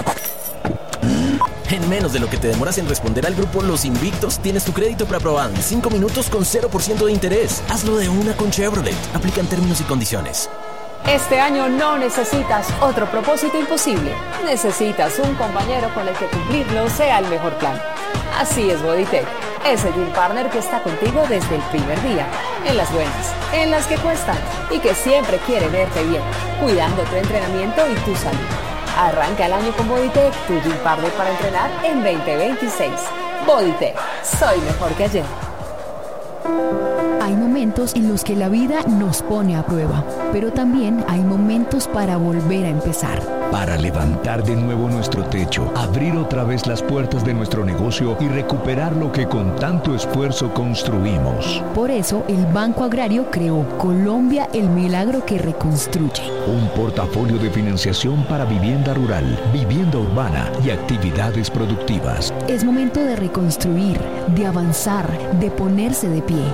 [SPEAKER 9] En menos de lo que te demoras en responder al grupo Los Invictos, tienes tu crédito preaprobado en 5 minutos con 0% de interés. Hazlo de una con Chevrolet. Aplican términos y condiciones.
[SPEAKER 10] Este año no necesitas otro propósito imposible. Necesitas un compañero con el que cumplirlo sea el mejor plan. Así es Bodytech, ese gym partner que está contigo desde el primer día, en las buenas, en las que cuestan y que siempre quiere verte bien, cuidando tu entrenamiento y tu salud. Arranca el año con Bodytech, tu gym partner para entrenar en 2026. Bodytech, soy mejor que ayer.
[SPEAKER 11] Hay momentos en los que la vida nos pone a prueba, pero también hay momentos para volver a empezar.
[SPEAKER 12] Para levantar de nuevo nuestro techo, abrir otra vez las puertas de nuestro negocio y recuperar lo que con tanto esfuerzo construimos.
[SPEAKER 11] Por eso, el Banco Agrario creó Colombia, el milagro que reconstruye.
[SPEAKER 12] Un portafolio de financiación para vivienda rural, vivienda urbana y actividades productivas.
[SPEAKER 11] Es momento de reconstruir, de avanzar, de ponerse de pie.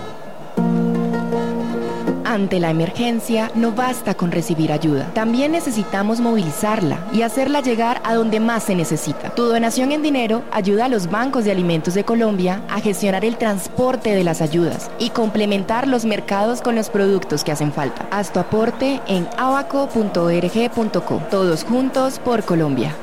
[SPEAKER 13] Ante la emergencia, no basta con recibir ayuda. También necesitamos movilizarla y hacerla llegar a donde más se necesita. Tu donación en dinero ayuda a los bancos de alimentos de Colombia a gestionar el transporte de las ayudas y complementar los mercados con los productos que hacen falta. Haz tu aporte en abaco.org.co. Todos juntos por Colombia.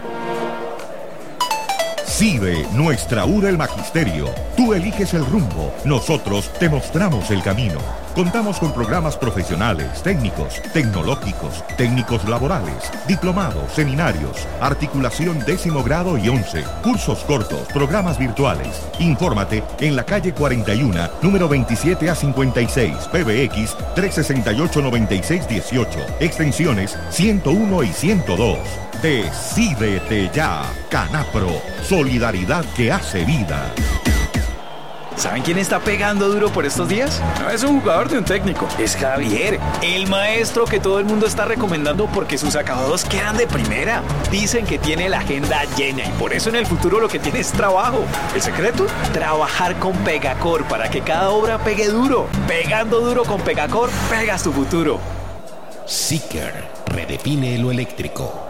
[SPEAKER 14] CIDE, nuestra URA el Magisterio. Tú eliges el rumbo, nosotros te mostramos el camino. Contamos con programas profesionales, técnicos, tecnológicos, técnicos laborales, diplomados, seminarios, articulación 10º grado y 11, cursos cortos, programas virtuales. Infórmate en la calle 41, número 27 a 56, PBX 368-9618, extensiones 101 y 102. Decídete ya, Canapro, solidaridad que hace vida.
[SPEAKER 15] ¿Saben quién está pegando duro por estos días? No es un jugador de un técnico, es Javier, el maestro que todo el mundo está recomendando porque sus acabados quedan de primera. Dicen que tiene la agenda llena y por eso en el futuro lo que tiene es trabajo. ¿El secreto? Trabajar con Pegacor para que cada obra pegue duro. Pegando duro con Pegacor, pegas tu futuro.
[SPEAKER 6] Seeker redefine lo eléctrico.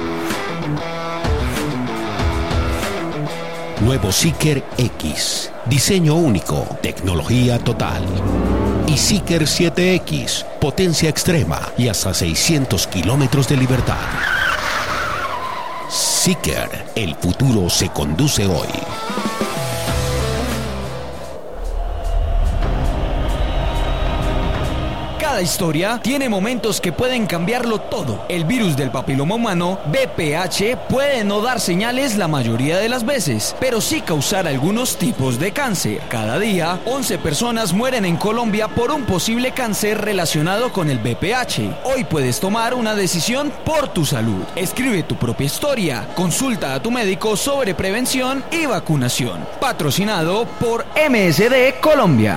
[SPEAKER 6] Nuevo Seeker X, diseño único, tecnología total. Y Seeker 7X, potencia extrema y hasta 600 kilómetros de libertad. Seeker, el futuro se conduce hoy.
[SPEAKER 16] Cada historia tiene momentos que pueden cambiarlo todo. El virus del papiloma humano, VPH, puede no dar señales la mayoría de las veces, pero sí causar algunos tipos de cáncer. Cada día, 11 personas mueren en Colombia por un posible cáncer relacionado con el VPH. Hoy puedes tomar una decisión por tu salud. Escribe tu propia historia. Consulta a tu médico sobre prevención y vacunación. Patrocinado por MSD Colombia.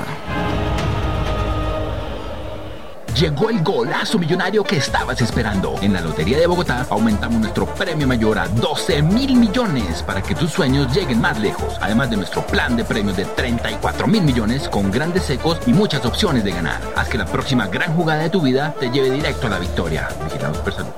[SPEAKER 17] Llegó el golazo millonario que estabas esperando. En la Lotería de Bogotá aumentamos nuestro premio mayor a 12.000 millones para que tus sueños lleguen más lejos. Además de nuestro plan de premios de 34.000 millones con grandes secos y muchas opciones de ganar. Haz que la próxima gran jugada de tu vida te lleve directo a la victoria. Vigilados por salud.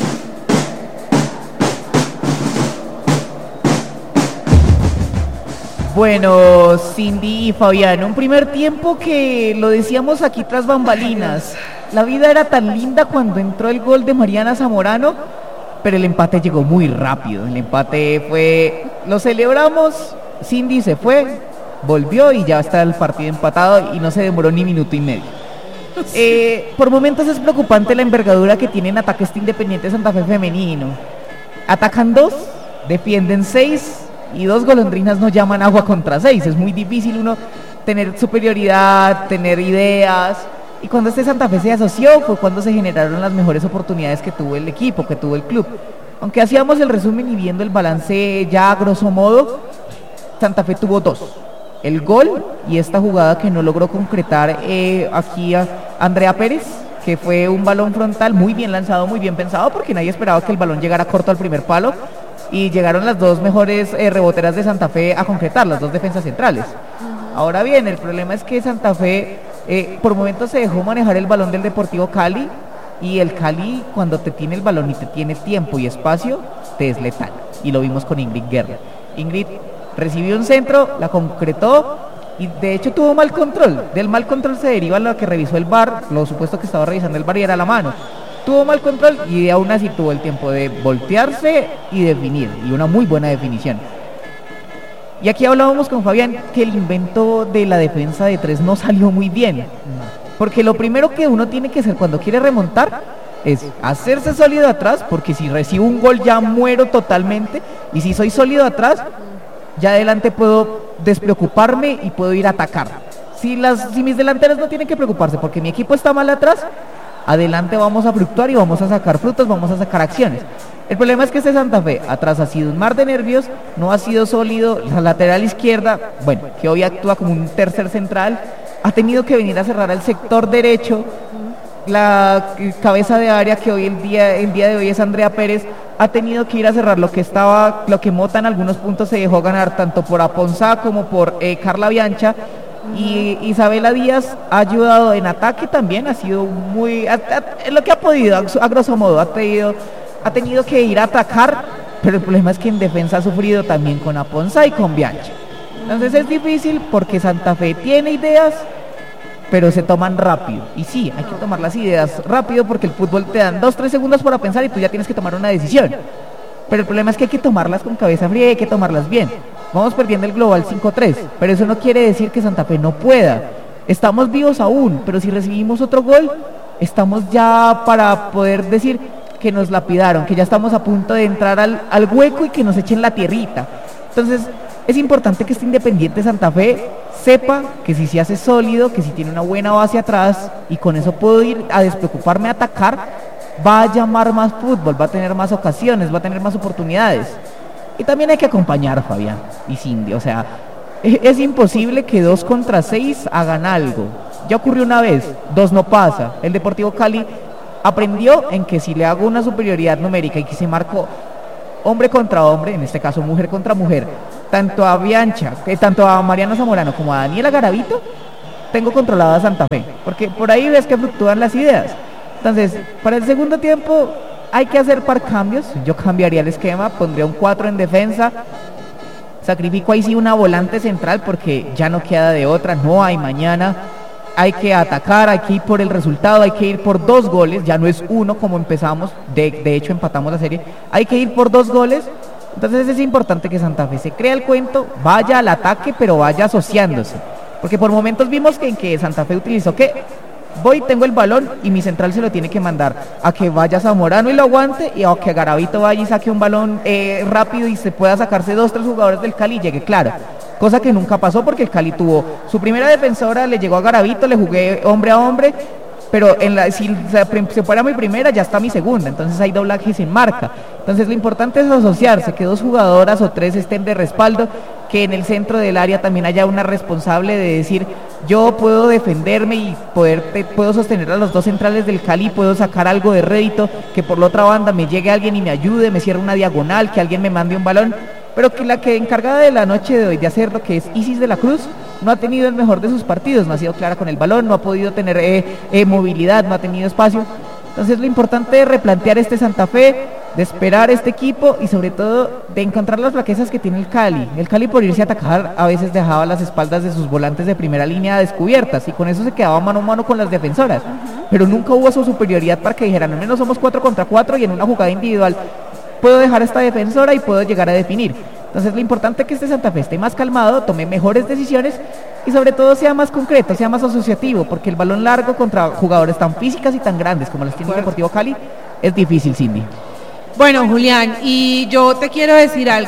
[SPEAKER 3] Bueno, Cindy y Fabián, un primer tiempo que lo decíamos aquí tras bambalinas. La vida era tan linda cuando entró el gol de Mariana Zamorano, pero el empate llegó muy rápido. El empate fue, lo celebramos, Cindy se fue, volvió y ya está el partido empatado y no se demoró ni minuto y medio. Por momentos es preocupante la envergadura que tiene en ataque este Independiente Santa Fe femenino. Atacan 2, defienden 6 y 2 golondrinas no llaman agua contra 6. Es muy difícil uno tener superioridad, tener ideas. Y cuando este Santa Fe se asoció fue cuando se generaron las mejores oportunidades que tuvo el equipo, que tuvo el club. Aunque hacíamos el resumen y viendo el balance ya a grosso modo, Santa Fe tuvo 2. El gol y esta jugada que no logró concretar aquí a Andrea Pérez, que fue un balón frontal muy bien lanzado, muy bien pensado, porque nadie esperaba que el balón llegara corto al primer palo, y llegaron las 2 mejores reboteras de Santa Fe a concretar, las 2 defensas centrales. Ahora bien, el problema es que Santa Fe por momentos se dejó manejar el balón del Deportivo Cali, y el Cali, cuando te tiene el balón y te tiene tiempo y espacio, te es letal, y lo vimos con Ingrid Guerra. Ingrid recibió un centro, la concretó y de hecho tuvo mal control. Del mal control se deriva lo que revisó el VAR, lo supuesto que estaba revisando el VAR y era la mano. Tuvo mal control y aún así tuvo el tiempo de voltearse y definir, y una muy buena definición. Y aquí hablábamos con Fabián que el invento de la defensa de 3 no salió muy bien, porque lo primero que uno tiene que hacer cuando quiere remontar es hacerse sólido atrás, porque si recibo un gol ya muero totalmente, y si soy sólido atrás, ya adelante puedo despreocuparme y puedo ir a atacar. Si mis delanteras no tienen que preocuparse porque mi equipo está mal atrás, adelante vamos a fluctúar y vamos a sacar frutos, vamos a sacar acciones. El problema es que este Santa Fe atrás ha sido un mar de nervios, no ha sido sólido. La lateral izquierda, bueno, que hoy actúa como un tercer central, ha tenido que venir a cerrar el sector derecho. La cabeza de área, que hoy el día de hoy es Andrea Pérez, ha tenido que ir a cerrar lo que Mota en algunos puntos se dejó ganar, tanto por Aponzá como por Carla Biancha. Y Isabela Díaz ha ayudado en ataque también, ha sido muy lo que ha podido, a grosso modo, ha tenido que ir a atacar, pero el problema es que en defensa ha sufrido también con Aponzá y con Biancha. Entonces es difícil porque Santa Fe tiene ideas, pero se toman rápido. Y sí, hay que tomar las ideas rápido, porque el fútbol te dan 2-3 segundos para pensar y tú ya tienes que tomar una decisión. Pero el problema es que hay que tomarlas con cabeza fría y hay que tomarlas bien. Vamos perdiendo el global 5-3, pero eso no quiere decir que Santa Fe no pueda. Estamos vivos aún, pero si recibimos otro gol, estamos ya para poder decir que nos lapidaron, que ya estamos a punto de entrar al hueco y que nos echen la tierrita. Entonces es importante que este Independiente Santa Fe sepa que si se hace sólido, que si tiene una buena base atrás, y con eso puedo ir a despreocuparme a atacar, va a llamar más fútbol, va a tener más ocasiones, va a tener más oportunidades. Y también hay que acompañar, Fabián y Cindy, o sea, es imposible que 2 contra 6 hagan algo. Ya ocurrió una vez, 2 no pasa. El Deportivo Cali aprendió en que si le hago una superioridad numérica y que se marcó hombre contra hombre, en este caso mujer contra mujer, tanto a Biancha, tanto a Mariana Zamorano como a Daniela Garavito, tengo controlada a Santa Fe, porque por ahí ves que fluctúan las ideas. Entonces, para el segundo tiempo hay que hacer par cambios. Yo cambiaría el esquema, pondría un 4 en defensa, sacrifico ahí sí una volante central, porque ya no queda de otra, no hay mañana. Hay que atacar, hay que ir por el resultado, hay que ir por 2 goles, ya no es 1 como empezamos, de hecho empatamos la serie, hay que ir por 2 goles. Entonces es importante que Santa Fe se crea el cuento, vaya al ataque, pero vaya asociándose, porque por momentos vimos que en que Santa Fe utilizó que tengo el balón y mi central se lo tiene que mandar a que vaya Zamorano y lo aguante, y a que Garavito vaya y saque un balón rápido y se pueda sacarse 2-3 jugadores del Cali y llegue claro. Cosa que nunca pasó, porque el Cali tuvo su primera defensora, le llegó a Garavito, le jugué hombre a hombre, pero si se fuera mi primera, ya está mi segunda, entonces hay doblaje sin marca. Entonces lo importante es asociarse, que 2 jugadoras o 3 estén de respaldo, que en el centro del área también haya una responsable de decir, yo puedo defenderme y puedo sostener a los 2 centrales del Cali, puedo sacar algo de rédito, que por la otra banda me llegue alguien y me ayude, me cierre una diagonal, que alguien me mande un balón. Pero que la que encargada de la noche de hoy de hacer lo que es Isis de la Cruz, no ha tenido el mejor de sus partidos, no ha sido clara con el balón, no ha podido tener movilidad, no ha tenido espacio. Entonces lo importante es replantear este Santa Fe, de esperar este equipo y sobre todo de encontrar las flaquezas que tiene el Cali. El Cali, por irse a atacar, a veces dejaba las espaldas de sus volantes de primera línea descubiertas, y con eso se quedaba mano a mano con las defensoras, pero nunca hubo su superioridad para que dijeran, al menos somos 4 contra 4 y en una jugada individual puedo dejar a esta defensora y puedo llegar a definir. Entonces lo importante es que este Santa Fe esté más calmado, tome mejores decisiones y sobre todo sea más concreto, sea más asociativo, porque el balón largo contra jugadores tan físicas y tan grandes como las tiene el Deportivo Cali es difícil, Cindy.
[SPEAKER 2] Bueno, Julián, y yo te quiero decir algo.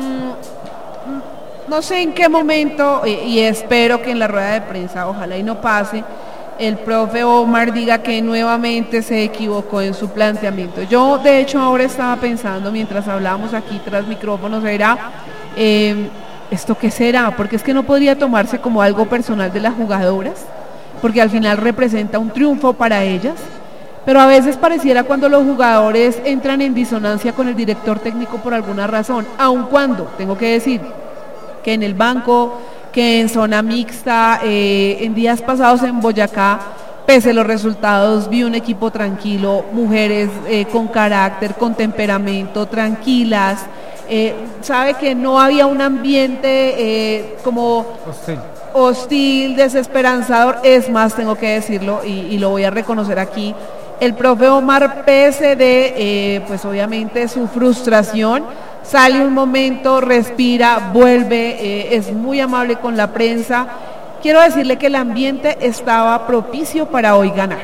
[SPEAKER 2] No sé en qué momento, y espero que en la rueda de prensa, ojalá y no pase, el profe Omar diga que nuevamente se equivocó en su planteamiento. Yo, de hecho, ahora estaba pensando, mientras hablábamos aquí tras micrófonos, ¿esto qué será? Porque es que no podría tomarse como algo personal de las jugadoras, porque al final representa un triunfo para ellas. Pero a veces pareciera cuando los jugadores entran en disonancia con el director técnico por alguna razón, aun cuando, tengo que decir, que en el banco, que en zona mixta, en días pasados en Boyacá, pese a los resultados, vi un equipo tranquilo, mujeres con carácter, con temperamento, tranquilas, sabe que no había un ambiente como hostil, desesperanzador, es más, tengo que decirlo y lo voy a reconocer aquí. El profe Omar, pese de, pues obviamente su frustración, sale un momento, respira, vuelve, es muy amable con la prensa. Quiero decirle que el ambiente estaba propicio para hoy ganar.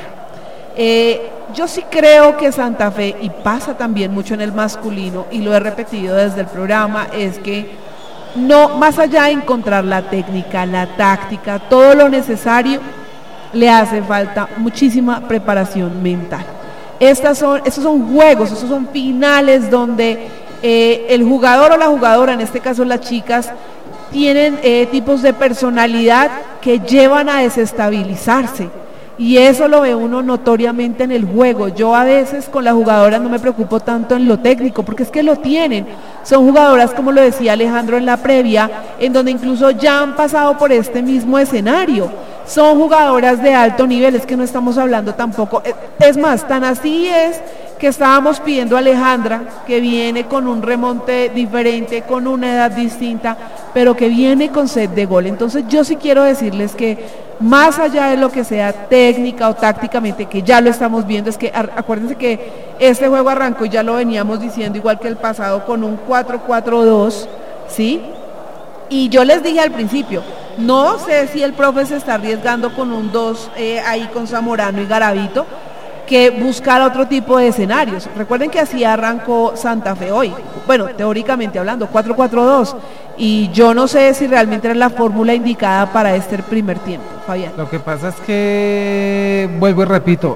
[SPEAKER 2] Yo sí creo que Santa Fe, y pasa también mucho en el masculino, y lo he repetido desde el programa, es que no, más allá de encontrar la técnica, la táctica, todo lo necesario, le hace falta muchísima preparación mental. Estos son juegos, estos son finales donde el jugador o la jugadora, en este caso las chicas, tienen tipos de personalidad que llevan a desestabilizarse. Y eso lo ve uno notoriamente en el juego. Yo a veces con las jugadoras no me preocupo tanto en lo técnico, porque es que lo tienen. Son jugadoras, como lo decía Alejandro en la previa, en donde incluso ya han pasado por este mismo escenario. Son jugadoras de alto nivel, es que no estamos hablando tampoco. Es más, tan así es que estábamos pidiendo a Alejandra, que viene con un remonte diferente, con una edad distinta, pero que viene con sed de gol. Entonces yo sí quiero decirles que más allá de lo que sea técnica o tácticamente, que ya lo estamos viendo, es que acuérdense que este juego arrancó y ya lo veníamos diciendo igual que el pasado con un 4-4-2, ¿sí? Y yo les dije al principio, no sé si el profe se está arriesgando con un 2 ahí con Zamorano y Garavito, que buscar otro tipo de escenarios. Recuerden que así arrancó Santa Fe hoy, bueno, teóricamente hablando, 4-4-2, y yo no sé si realmente era la fórmula indicada para este primer tiempo, Fabián.
[SPEAKER 4] Lo que pasa es que, vuelvo y repito,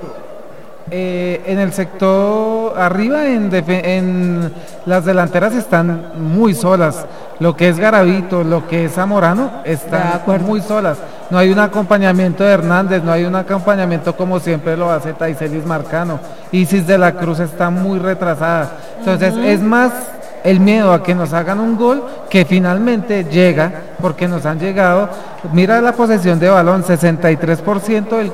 [SPEAKER 4] en el sector arriba, en las delanteras están muy solas. Lo que es Garavito, lo que es Zamorano, están muy solas. No hay un acompañamiento de Hernández, no hay un acompañamiento como siempre lo hace Taicelis Marcano. Isis de la Cruz está muy retrasada. Entonces es más el miedo a que nos hagan un gol que finalmente llega, porque nos han llegado. Mira la posesión de balón, 63% del